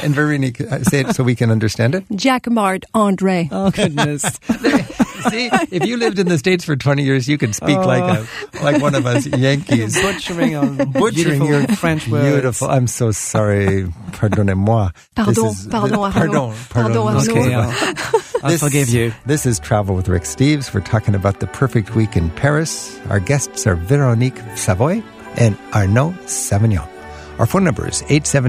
And Veronique, say it so we can understand it. Jacquemart Andre. Oh, goodness. See, if you lived in the States for 20 years, you could speak like one of us Yankees. Butchering Beautiful your French words. Beautiful. I'm so sorry. Pardonnez-moi. Pardon, Arnaud. Okay, I'll forgive you. This is Travel with Rick Steves. We're talking about the perfect week in Paris. Our guests are Veronique Savoy and Arnaud Savignon. Our phone number is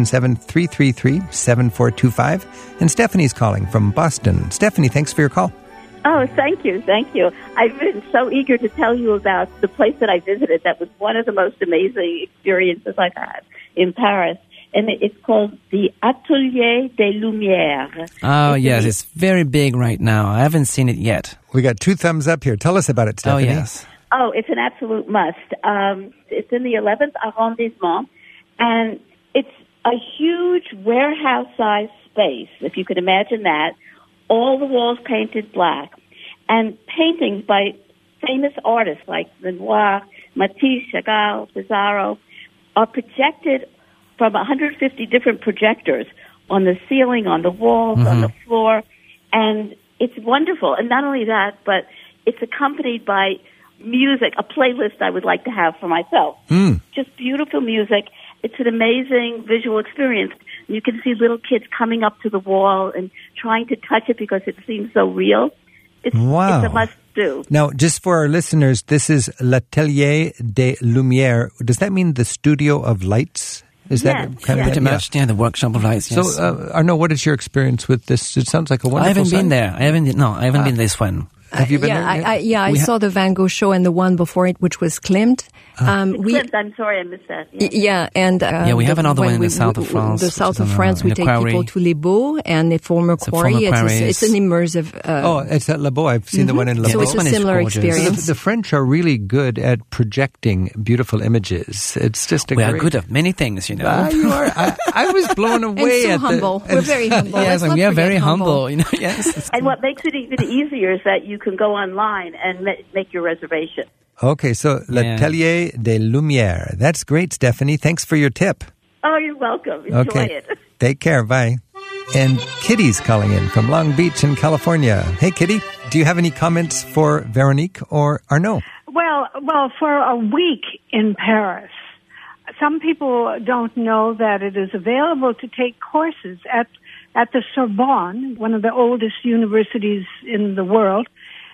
877-333-7425. And Stephanie's calling from Boston. Stephanie, thanks for your call. Oh, thank you. I've been so eager to tell you about the place that I visited. That was one of the most amazing experiences I've had in Paris. And it's called the Atelier des Lumières. Oh, yes. It's very big right now. I haven't seen it yet. We got 2 thumbs up here. Tell us about it, Stephanie. Oh, yes. Oh, it's an absolute must. It's in the 11th arrondissement, and it's a huge warehouse-sized space, if you could imagine that. All the walls painted black, and paintings by famous artists like Renoir, Matisse, Chagall, Pissarro are projected from 150 different projectors on the ceiling, on the walls, on the floor, and it's wonderful. And not only that, but it's accompanied by music, a playlist I would like to have for myself. Just beautiful music. It's an amazing visual experience. You can see little kids coming up to the wall and trying to touch it because it seems so real. It's a must-do. Now, just for our listeners, this is L'Atelier des Lumières. Does that mean the studio of lights? Is that kind of pretty much? Yeah, the workshop of lights. Yes. So, Arnaud, what is your experience with this? It sounds like a wonderful. I haven't been there. I haven't been this one. Have you been there? I saw the Van Gogh show and the one before it, which was Klimt. Klimt, I'm sorry I missed that. Yeah, and we have another one in the south of France. The south of France, we take people to Les Baux and the former quarry. It's an immersive. It's at Les Baux. I've seen the one in Les Baux. So it's a similar experience. The French are really good at projecting beautiful images. It's just we are good at many things, you know. You are. I was blown away. And so humble. We're very humble. Yes, and we are very humble. You know. Yes. And what makes it even easier is that you can go online and make your reservation. Okay, so L'Atelier des Lumières. That's great, Stephanie. Thanks for your tip. Oh, you're welcome. Enjoy it. Take care. Bye. And Kitty's calling in from Long Beach in California. Hey, Kitty, do you have any comments for Veronique or Arnaud? Well, for a week in Paris, some people don't know that it is available to take courses at the Sorbonne, one of the oldest universities in the world,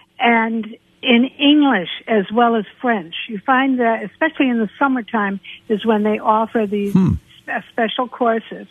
and in English as well as French. You find that, especially in the summertime, is when they offer these special courses.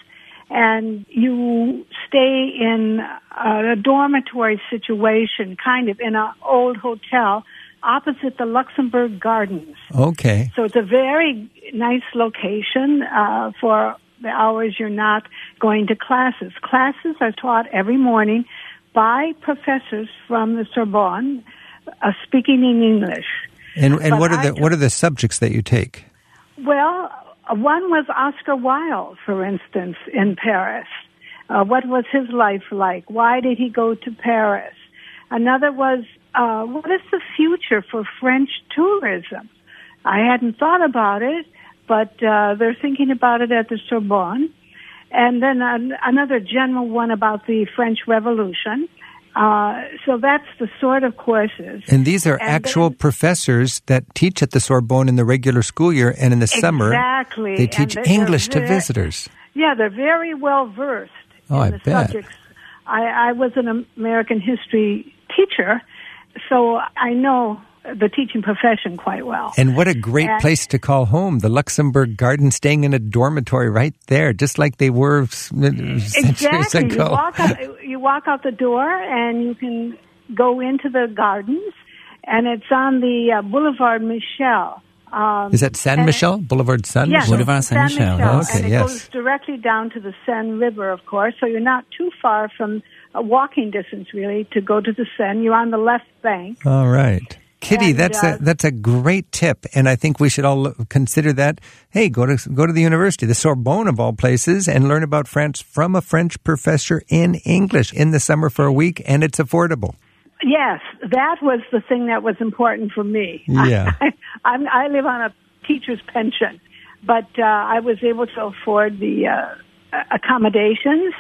And you stay in a dormitory situation, kind of in an old hotel, opposite the Luxembourg Gardens. Okay. So it's a very nice location for the hours you're not going to classes. Classes are taught every morning by professors from the Sorbonne, speaking in English. And what are the subjects that you take? Well, one was Oscar Wilde, for instance, in Paris. What was his life like? Why did he go to Paris? Another was, what is the future for French tourism? I hadn't thought about it, but they're thinking about it at the Sorbonne. And then another general one about the French Revolution. So that's the sort of courses. And these are actual professors that teach at the Sorbonne in the regular school year, and in the summer they teach English to visitors. Yeah, they're very well versed in the subjects. I was an American history teacher, so I know the teaching profession quite well. And what a great place to call home, the Luxembourg Garden, staying in a dormitory right there, just like they were centuries ago. You walk out the door and you can go into the gardens, and it's on the Boulevard Michel. Is that Saint Michel? Boulevard Saint Michel? Yes, Boulevard Saint Michel. Okay, and it goes directly down to the Seine River, of course, so you're not too far from a walking distance, really, to go to the Seine. You're on the left bank. All right. Kitty, that's a great tip, and I think we should all consider that. Hey, go to the university, the Sorbonne of all places, and learn about France from a French professor in English in the summer for a week, and it's affordable. Yes, that was the thing that was important for me. Yeah, I live on a teacher's pension, but I was able to afford the accommodations